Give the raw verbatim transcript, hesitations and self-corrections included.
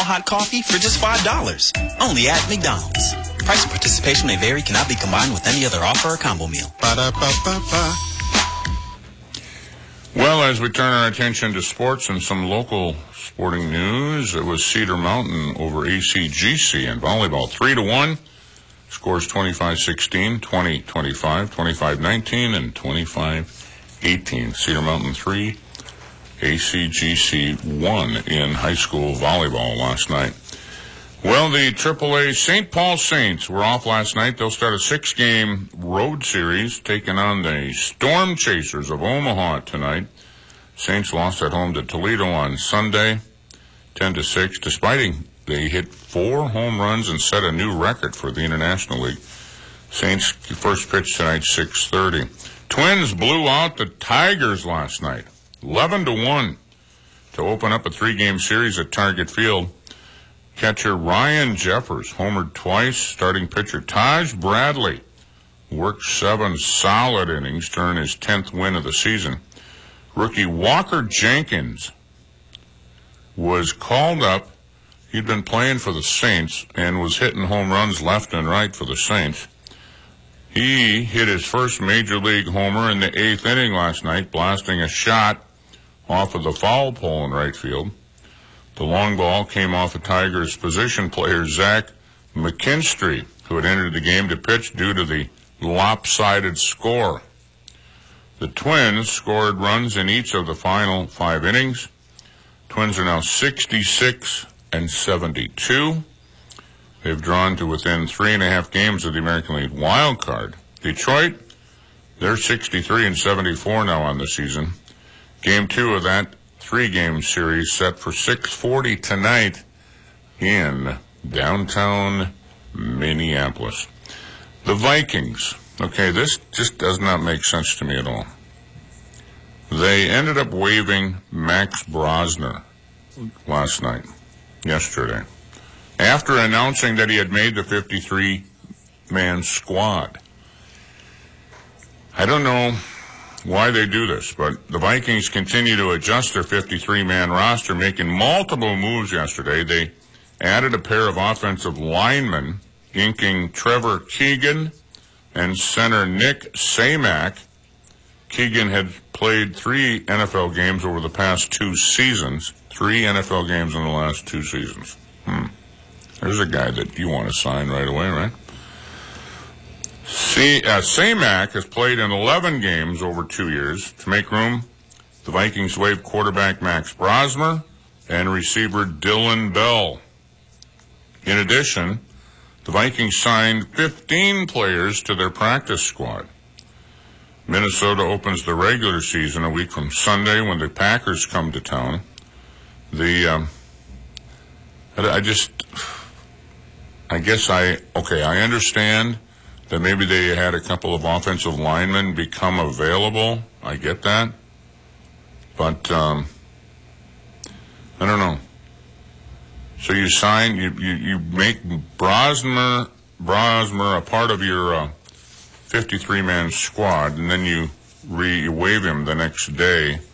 small hot coffee for just five dollars. Only at McDonald's. Price and participation may vary, cannot be combined with any other offer or combo meal. Ba-da-ba-ba-ba. Well, as we turn our attention to sports and some local sporting news, it was Cedar Mountain over A C G C in volleyball. three to one. Scores twenty-five sixteen, twenty twenty-five, twenty-five nineteen, and twenty-five eighteen. Cedar Mountain three, A C G C one in high school volleyball last night. Well, the triple A Saint Paul Saints were off last night. They'll start a six-game road series taking on the Storm Chasers of Omaha tonight. Saints lost at home to Toledo on Sunday, ten to six, despite they hit four home runs and set a new record for the International League. Saints first pitch tonight, six thirty. Twins blew out the Tigers last night, eleven to one, to open up a three-game series at Target Field. Catcher Ryan Jeffers homered twice. Starting pitcher Taj Bradley worked seven solid innings to earn his tenth win of the season. Rookie Walker Jenkins was called up. He'd been playing for the Saints and was hitting home runs left and right for the Saints. He hit his first major league homer in the eighth inning last night, blasting a shot off of the foul pole in right field. The long ball came off the Tigers' position player, Zach McKinstry, who had entered the game to pitch due to the lopsided score. The Twins scored runs in each of the final five innings. Twins are now sixty-six and seventy-two. They've drawn to within three and a half games of the American League wild card. Detroit, they're sixty-three and seventy-four now on the season. Game two of that three-game series set for six forty tonight in downtown Minneapolis. The Vikings. Okay, this just does not make sense to me at all. They ended up waiving Max Brosner last night, yesterday, after announcing that he had made the fifty-three man squad. I don't know why they do this, but the Vikings continue to adjust their fifty-three man roster, making multiple moves yesterday. They added a pair of offensive linemen, inking Trevor Keegan and center Nick Samak. Keegan had played three N F L games over the past two seasons. Three N F L games in the last two seasons. Hmm. There's a guy that you want to sign right away, right? See, uh, Samak has played in eleven games over two years. To make room, the Vikings waived quarterback Max Brosmer and receiver Dylan Bell. In addition, the Vikings signed fifteen players to their practice squad. Minnesota opens the regular season a week from Sunday when the Packers come to town. The, um, I just, I guess I, okay, I understand that maybe they had a couple of offensive linemen become available. I get that. But, um, I don't know. So you sign, you, you, you make Brosmer, Brosmer a part of your uh, fifty-three man squad, and then you re- you waive him the next day